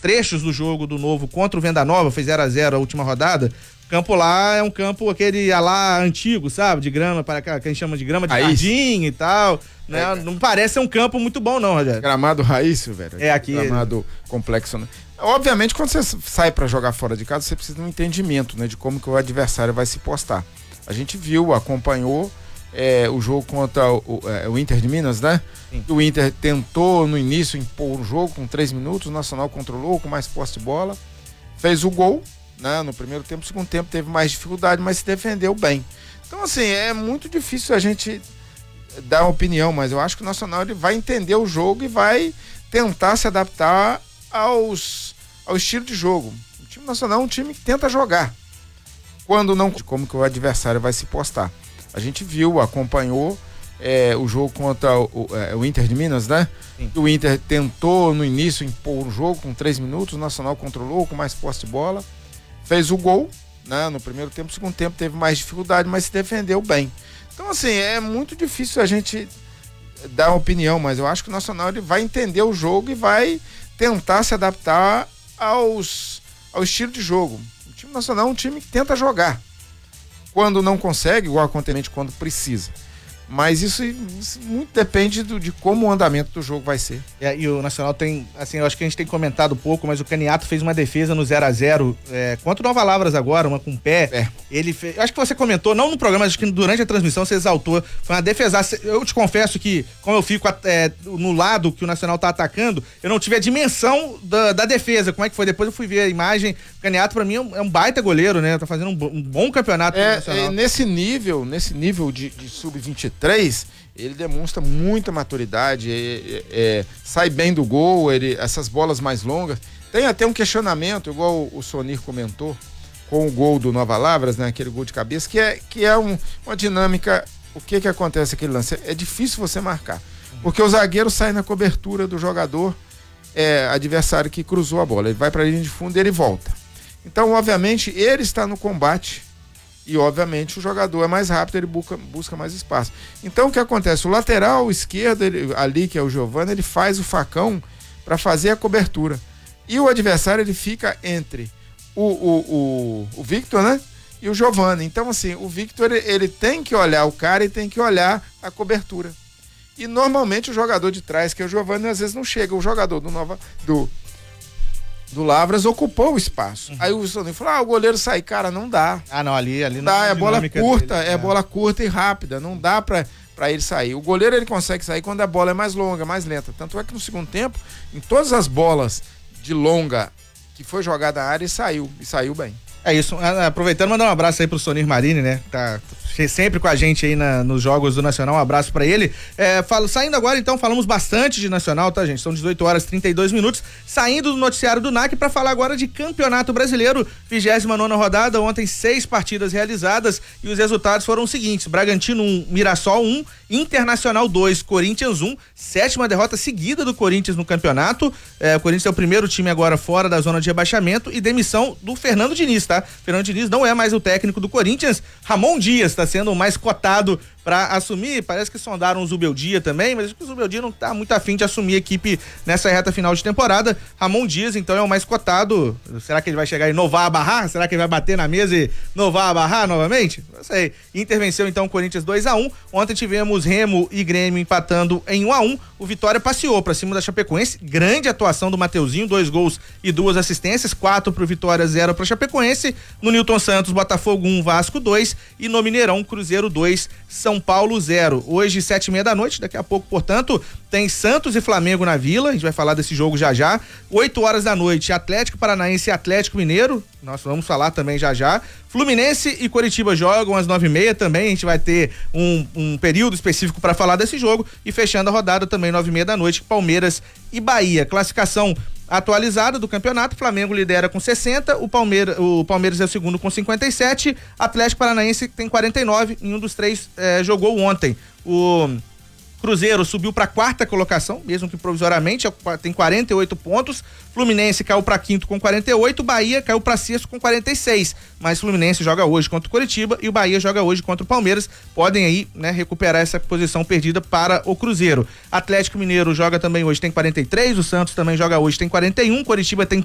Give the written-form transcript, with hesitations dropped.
trechos do jogo do Novo contra o Venda Nova, foi 0-0 a última rodada. O campo lá é um campo aquele lá antigo, sabe? De grama, para que a gente chama de grama de jardim e tal. Né? Não parece ser um campo muito bom, não, Rogério. Gramado raiz, velho. É aqui. Gramado complexo, né? Obviamente, quando você sai para jogar fora de casa, você precisa de um entendimento, né? De como que o adversário vai se postar. A gente viu, acompanhou o jogo contra o Inter de Minas, né? Sim. O Inter tentou no início impor o jogo com 3 minutos, o Nacional controlou com mais posse de bola, fez o gol, né? No primeiro tempo, no segundo tempo teve mais dificuldade, mas se defendeu bem. Então, assim, é muito difícil a gente dar uma opinião, mas eu acho que o Nacional ele vai entender o jogo e vai tentar se adaptar ao estilo de jogo. O time nacional é um time que tenta jogar. Quando não, como que o adversário vai se postar. A gente viu, acompanhou o jogo contra o Inter de Minas, né? Sim. O Inter tentou no início impor o jogo com 3 minutos, o Nacional controlou com mais posse de bola, fez o gol, né? No primeiro tempo, no segundo tempo teve mais dificuldade, mas se defendeu bem. Então, assim, é muito difícil a gente dar uma opinião, mas eu acho que o Nacional ele vai entender o jogo e vai tentar se adaptar ao estilo de jogo. O time nacional é um time que tenta jogar. Quando não consegue, igual acontece quando precisa. Mas isso muito depende de como o andamento do jogo vai ser. E o Nacional tem, assim, eu acho que a gente tem comentado pouco, mas o Caniato fez uma defesa no 0-0 contra o Nova Lavras agora, uma com o pé. Ele fez, acho que você comentou, não no programa, acho que durante a transmissão você exaltou, foi uma defesa. Eu te confesso que, como eu fico no lado que o Nacional tá atacando, eu não tive a dimensão da defesa, como é que foi, depois eu fui ver a imagem. O Caniato pra mim é um baita goleiro, né, tá fazendo um bom campeonato nacional. Nesse nível de sub-23, ele demonstra muita maturidade, sai bem do gol, essas bolas mais longas. Tem até um questionamento, igual o Sonir comentou, com o gol do Nova Lavras, né, aquele gol de cabeça, que é uma dinâmica. O que acontece aquele lance? É difícil você marcar, porque o zagueiro sai na cobertura do jogador adversário que cruzou a bola. Ele vai para a linha de fundo e ele volta. Então, obviamente, ele está no combate. E, obviamente, o jogador é mais rápido, ele busca mais espaço. Então, o que acontece? O lateral esquerdo, ali, que é o Giovani, ele faz o facão para fazer a cobertura. E o adversário, ele fica entre o Victor, né? E o Giovani. Então, assim, o Victor, ele tem que olhar o cara e tem que olhar a cobertura. E, normalmente, o jogador de trás, que é o Giovani, às vezes não chega. O jogador do Lavras ocupou o espaço. Aí o Soninho falou, o goleiro sai. Cara, não dá. Não, ali não dá, é bola curta, dele, bola curta e rápida, não dá pra ele sair. O goleiro, ele consegue sair quando a bola é mais longa, mais lenta. Tanto é que no segundo tempo, em todas as bolas de longa que foi jogada na área, e saiu bem. É isso, aproveitando, mandar um abraço aí pro Sonir Marini, né, tá sempre com a gente aí nos jogos do Nacional, um abraço pra ele. Saindo agora, então, falamos bastante de Nacional, tá, gente? São 18h32, saindo do noticiário do NAC pra falar agora de Campeonato Brasileiro, 29ª rodada, ontem 6 partidas realizadas e os resultados foram os seguintes: Bragantino 1, Mirassol 1, Internacional 2, Corinthians 1, 7ª derrota seguida do Corinthians no campeonato. O Corinthians é o primeiro time agora fora da zona de rebaixamento e demissão do Fernando Diniz, tá? Fernando Diniz não é mais o técnico do Corinthians. Ramon Dias está sendo o mais cotado para assumir. Parece que sondaram o Zubeldia também, mas acho que o Zubeldia não tá muito afim de assumir a equipe nessa reta final de temporada. Ramon Dias, então, é o mais cotado. Será que ele vai chegar e inovar a barrar? Será que ele vai bater na mesa e inovar a barrar novamente? Não sei. Inter venceu, então, o Corinthians 2-1. Ontem tivemos Remo e Grêmio empatando em 1-1. O Vitória passeou para cima da Chapecoense. Grande atuação do Mateuzinho, 2 gols e 2 assistências, 4 pro Vitória, 0 pra Chapecoense. No Newton Santos, Botafogo 1, Vasco 2 e no Mineirão, Cruzeiro 2, São Paulo 0. Hoje, 7h30, daqui a pouco, portanto, tem Santos e Flamengo na Vila, a gente vai falar desse jogo já. 8h, Atlético Paranaense e Atlético Mineiro, nós vamos falar também já. Fluminense e Coritiba jogam às 9h30 também, a gente vai ter um período específico para falar desse jogo, e fechando a rodada também 9h30, Palmeiras e Bahia. Classificação atualizada do campeonato: Flamengo lidera com 60, o Palmeiras é o segundo com 57, Atlético Paranaense tem 49, nenhum dos três jogou ontem. O Cruzeiro subiu para 4ª colocação, mesmo que provisoriamente, tem 48 pontos. Fluminense caiu para 5º com 48, Bahia caiu para 6º com 46. Mas Fluminense joga hoje contra o Coritiba e o Bahia joga hoje contra o Palmeiras. Podem aí, né, recuperar essa posição perdida para o Cruzeiro. Atlético Mineiro joga também hoje, tem 43, o Santos também joga hoje, tem 41, Coritiba tem